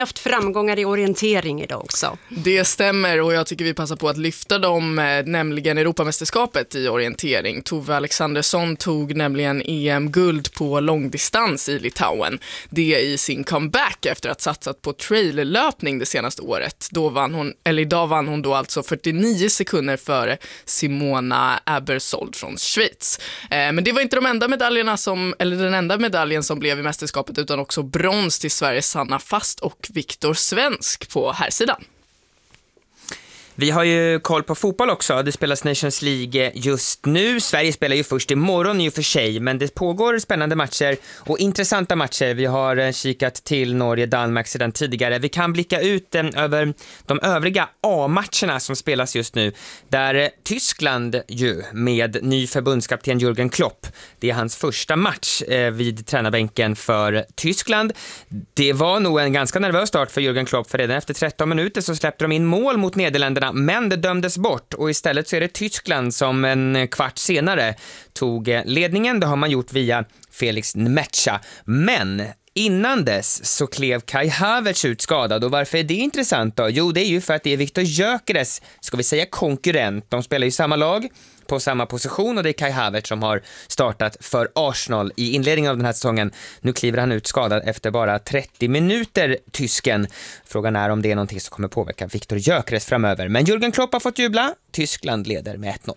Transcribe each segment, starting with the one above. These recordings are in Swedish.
haft framgångar i orientering idag också. Det stämmer och jag tycker vi passar på att lyfta dem, nämligen Europamästerskapet i orientering. Tove Alexandersson tog nämligen EM-guld på långdistans i Litauen. Det i sin comeback efter att satsat på traillöpning det senaste året. Idag vann hon då alltså 49 sekunder före Simona Abersold från Schweiz. Men det var inte den enda medaljen som blev i mästerskapet, utan också brons till Sveriges Sanna Fast och Viktor Svensk på här sidan. Vi har ju koll på fotboll också. Det spelas Nations League just nu. Sverige spelar ju först imorgon i och för sig, men det pågår spännande matcher och intressanta matcher. Vi har kikat till Norge-Danmark sedan tidigare. Vi kan blicka ut över de övriga A-matcherna som spelas just nu. Där Tyskland ju med ny förbundskapten Jürgen Klopp. Det är hans första match vid tränarbänken för Tyskland. Det var nog en ganska nervös start för Jürgen Klopp, för redan efter 13 minuter så släppte de in mål mot Nederländerna, men det dömdes bort och istället så är det Tyskland som en kvart senare tog ledningen. Det har man gjort via Felix Nmecha, men innan dess så klev Kai Havertz ut skadad. Och varför är det intressant då? Jo, det är ju för att det är Viktor Gyökeres, ska vi säga konkurrent. De spelar ju samma lag på samma position och det är Kai Havertz som har startat för Arsenal i inledningen av den här säsongen. Nu kliver han ut skadad efter bara 30 minuter, tysken. Frågan är om det är någonting som kommer påverka Viktor Gyökeres framöver. Men Jürgen Klopp har fått jubla. Tyskland leder med 1-0.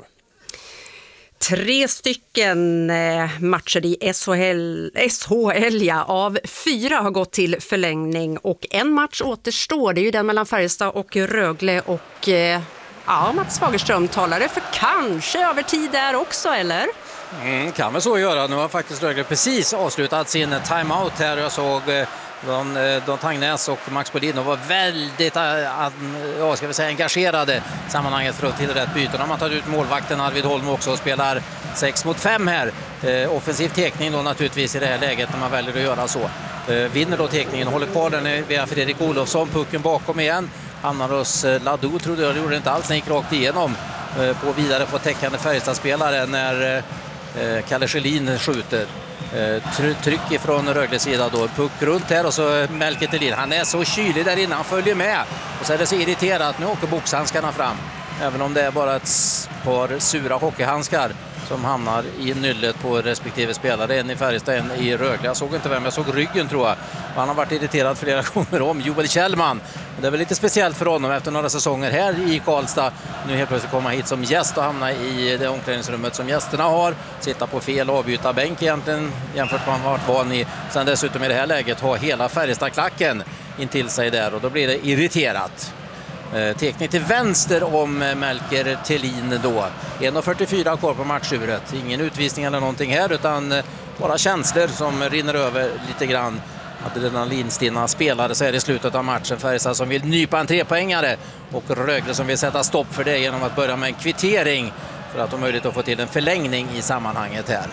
3 stycken matcher i SHL av 4 har gått till förlängning och en match återstår. Det är ju den mellan Färjestad och Rögle och Mats Fagerström talade för kanske övertid där också, eller? Kan väl så göra. Nu har faktiskt Rögle precis avslutat sin timeout här. Jag såg Don Tangnäs och Max Bolin var väldigt engagerade i sammanhanget för att till rätt byten. De har tagit ut målvakten Arvid Holm också och spelar 6 mot 5 här. Offensiv tekning då naturligtvis i det här läget när man väljer att göra så. Vinner då tekningen, håller kvar den via Fredrik Olofsson, pucken bakom igen. Hamnar hos Ladou, trodde jag, det gjorde det inte alls, den gick rakt igenom på vidare på täckande Färjestadspelare när Kalle Schelin skjuter. Tryck ifrån Rögles sida då, puck runt här och så Melker Thelin. Han är så kylig där inne, han följer med och så är det så irriterat. Nu åker boxhandskarna fram, även om det är bara ett par sura hockeyhandskar som hamnar i nyllet på respektive spelare. En i Färjestad, en i Rögle. Jag såg inte vem, jag såg ryggen tror jag. Och han har varit irriterad flera gånger om. Joel Kjellman. Det är väl lite speciellt för honom efter några säsonger här i Karlstad. Nu helt plötsligt komma hit som gäst och hamna i det omklädningsrummet som gästerna har. Sitta på fel avbyta bänk egentligen jämfört med vad han varit van i. Sen dessutom i det här läget ha hela Färjestad-klacken in till sig där och då blir det irriterat. Teknik till vänster om Melker Thelin då. 1:44 kvar på matchuret. Ingen utvisning eller någonting här utan bara känslor som rinner över lite grann. Adrenalinstinna spelare så är det i slutet av matchen. Färjestad som vill nypa en 3-poängare och Rögle som vill sätta stopp för det genom att börja med en kvittering för att ha möjlighet att få till en förlängning i sammanhanget här.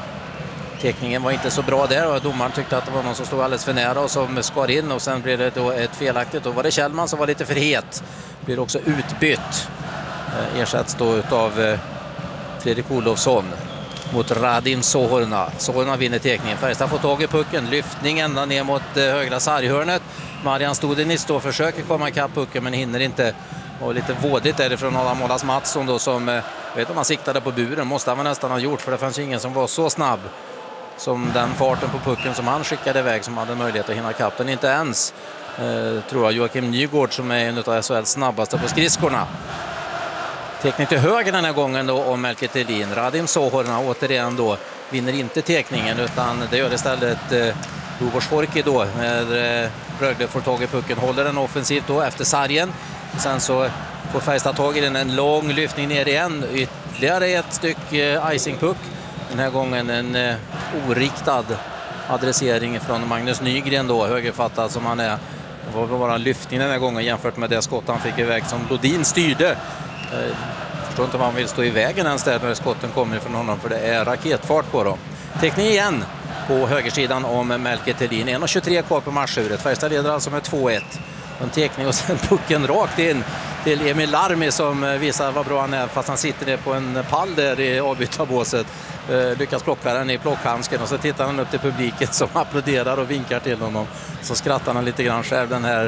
Tekningen var inte så bra där och domaren tyckte att det var någon som stod alldeles för nära och som skar in och sen blev det då ett felaktigt. Då var det Kjellman som var lite för het. Blir också utbytt. Ersätts då av Fredrik Olofsson mot Radim Sohorna. Sohorna vinner tekningen. Färjestad får tag i pucken. Lyftning ända ner mot högra sarghörnet. Marian Studenitz då försöker komma ikapp pucken men hinner inte. Och lite vådigt därifrån Adam Målas Mattsson då som, vet om han siktade på buren. Måste han nästan ha gjort för det fanns ingen som var så snabb som den farten på pucken som han skickade iväg som hade möjlighet att hinna ikapp den. Inte ens tror jag Joakim Nygård som är en av SHLs snabbaste på skridskorna. Teknik till höger den här gången då om Melker Thelin. Radim Sohorna återigen då vinner inte tekningen utan det gör istället Lubos Horki då när Rögle får tag i pucken. Håller den offensivt då efter sargen. Sen så får Färjestad tag i den, en lång lyftning ner igen. Ytterligare ett stycke icingpuck. Den här gången en oriktad adressering från Magnus Nygren då, högerfattad som han är. Det var bara en lyftning den här gången jämfört med det skott han fick iväg som Lodin styrde. Förstår inte om han vill stå i vägen ens där när skotten kommer från honom för det är raketfart på dem. Teknik igen på högersidan om Melker Thelin. 1:23 kvar på matchuret. Färjestad leder alltså med 2-1. En tekning och sen pucken rakt in till Emil Larmi som visar vad bra han är fast han sitter ner på en pall där i avbytarbåset. Lyckas plocka den i plockhandsken och så tittar han upp till publiken som applåderar och vinkar till honom. Så skrattar han lite grann själv, den här